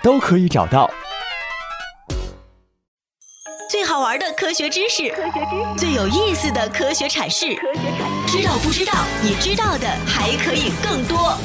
都可以找到。 最好玩的科学知识，最有意思的科学阐释，知道不知道？你知道的还可以更多。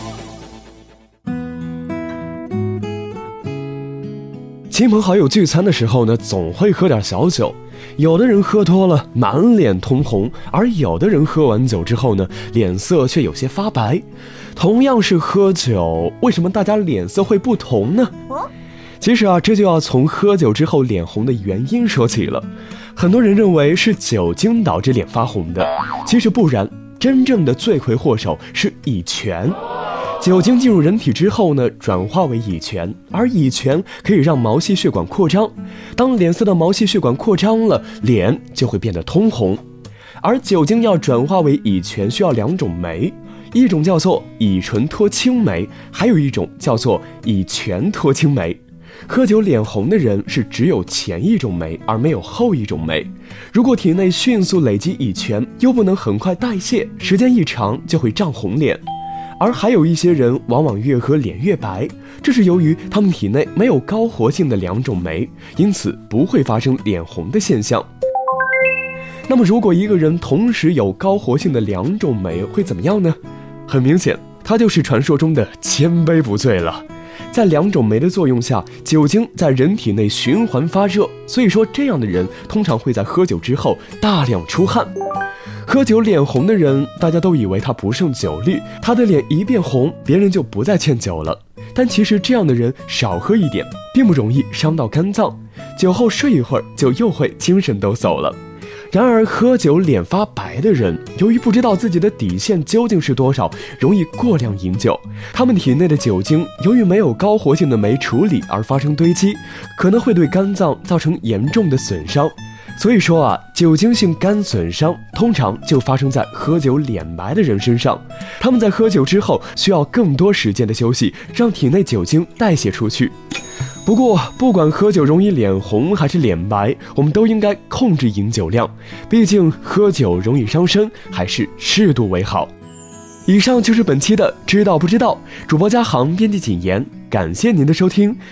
亲朋好友聚餐的时候呢，总会喝点小酒，有的人喝多了满脸通红，而有的人喝完酒之后呢，脸色却有些发白。同样是喝酒，为什么大家脸色会不同呢？其实这就要从喝酒之后脸红的原因说起了。很多人认为是酒精导致脸发红的，其实不然，真正的罪魁祸首是乙醛。酒精进入人体之后呢，转化为乙醛，而乙醛可以让毛细血管扩张。当脸色的毛细血管扩张了，脸就会变得通红。而酒精要转化为乙醛需要2种酶，一种叫做乙醇脱氢酶，还有一种叫做乙醛脱氢酶。喝酒脸红的人是只有前一种酶而没有后一种酶。如果体内迅速累积乙醛，又不能很快代谢，时间一长就会涨红脸。而还有一些人往往越喝脸越白，这是由于他们体内没有高活性的2种酶，因此不会发生脸红的现象。那么如果一个人同时有高活性的2种酶会怎么样呢？很明显，他就是传说中的千杯不醉了。在2种酶的作用下，酒精在人体内循环发热，所以说这样的人通常会在喝酒之后大量出汗。喝酒脸红的人，大家都以为他不胜酒力，他的脸一变红，别人就不再劝酒了。但其实这样的人少喝一点，并不容易伤到肝脏，酒后睡一会儿就又会精神抖擞了。然而喝酒脸发白的人，由于不知道自己的底线究竟是多少，容易过量饮酒，他们体内的酒精由于没有高活性的酶处理而发生堆积，可能会对肝脏造成严重的损伤。所以说酒精性肝损伤通常就发生在喝酒脸白的人身上。他们在喝酒之后需要更多时间的休息，让体内酒精代谢出去。不过不管喝酒容易脸红还是脸白，我们都应该控制饮酒量，毕竟喝酒容易伤身，还是适度为好。以上就是本期的知道不知道，主播嘉航，编辑谨言，感谢您的收听，